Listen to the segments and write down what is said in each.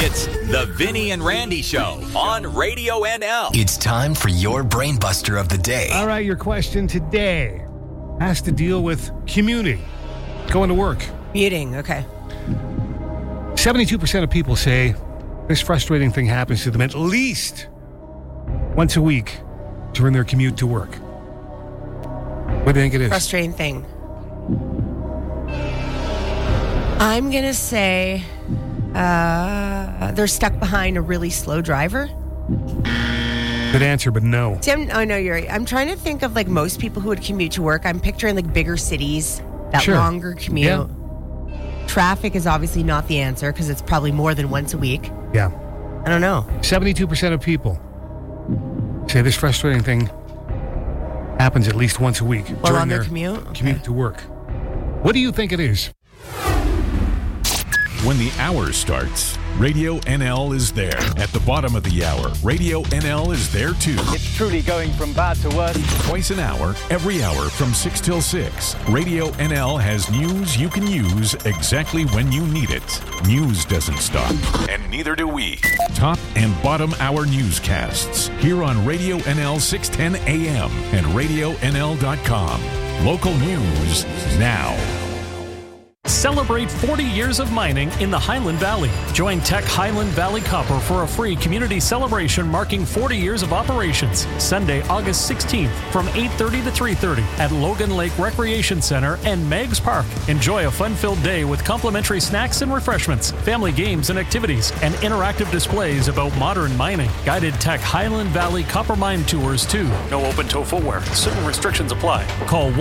It's the Vinny and Randy Show on Radio NL. It's time for your brain buster of the day. All right, your question today has to deal with commuting, going to work. Commuting, okay. 72% of people say this frustrating thing happens to them at least once a week during their commute to work. What do you think it is? Frustrating thing. I'm going to say they're stuck behind a really slow driver. Good answer, but no. See, no, you're right. I'm trying to think of like most people who would commute to work. I'm picturing like bigger cities, that longer commute. Yeah. Traffic is obviously not the answer because it's probably more than once a week. Yeah. I don't know. 72% of people say this frustrating thing happens at least once a week While during on their their commute? commute to work. What do you think it is? When the hour starts, Radio NL is there. At the bottom of the hour, Radio NL is there too. It's truly going from bad to worse. Twice an hour, every hour from 6 till 6. Radio NL has news you can use exactly when you need it. News doesn't stop, and neither do we. Top and bottom hour newscasts here on Radio NL 610 AM and RadioNL.com. Local news now. Celebrate 40 years of mining in the Highland Valley. Join Teck Highland Valley Copper for a free community celebration marking 40 years of operations. Sunday, August 16th from 8:30 to 3:30 at Logan Lake Recreation Center and Meigs Park. Enjoy a fun-filled day with complimentary snacks and refreshments, family games and activities, and interactive displays about modern mining. Guided Teck Highland Valley Copper Mine tours too. No open-toe footwear. Certain restrictions apply. Call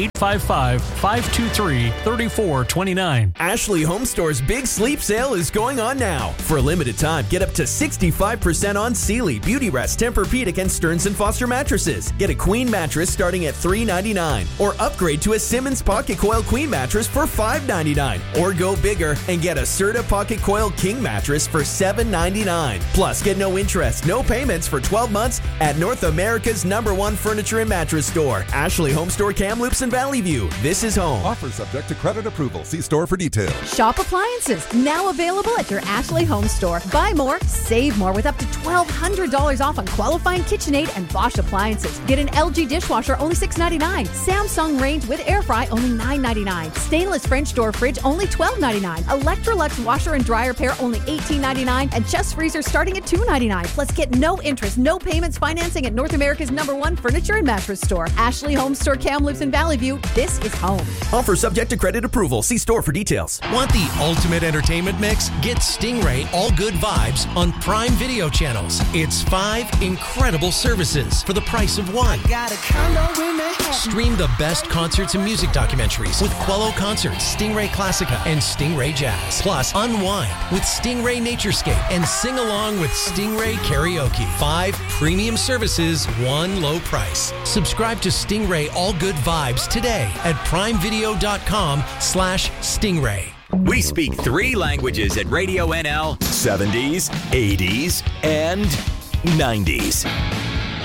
1-855-523-3429. Ashley Home Store's Big Sleep Sale is going on now. For a limited time, get up to 65% on Sealy, Beautyrest, Tempur-Pedic, and Stearns & Foster mattresses. Get a queen mattress starting at $399, or upgrade to a Simmons Pocket Coil Queen mattress for $599, or go bigger and get a Serta Pocket Coil King mattress for $799. Plus, get no interest, no payments for 12 months at North America's #1 furniture and mattress store, Ashley Home Store, Kamloops and Valley View. This is home. Offer subject to credit approval. See store for details. Shop appliances, now available at your Ashley Home Store. Buy more, save more with up to $1,200 off on qualifying KitchenAid and Bosch appliances. Get an LG dishwasher, only $6.99. Samsung range with air fry, only $9.99. Stainless French door fridge, only $12.99. Electrolux washer and dryer pair, only $18.99. And chest freezer starting at $2.99. Plus, get no interest, no payments financing at North America's #1 furniture and mattress store. Ashley Home Store, Kamloops and Valley View. This is home. Offer subject to credit approval. See store for details. Want the ultimate entertainment mix? Get Stingray All Good Vibes on Prime Video channels. It's 5 incredible services for the price of 1. Stream the best concerts and music documentaries with Quello Concerts, Stingray Classica, and Stingray Jazz. Plus, unwind with Stingray Naturescape and sing along with Stingray Karaoke. 5 premium services, 1 low price. Subscribe to Stingray All Good Vibes today at primevideo.com/Stingray. We speak 3 languages at Radio NL: 70s, 80s, and 90s.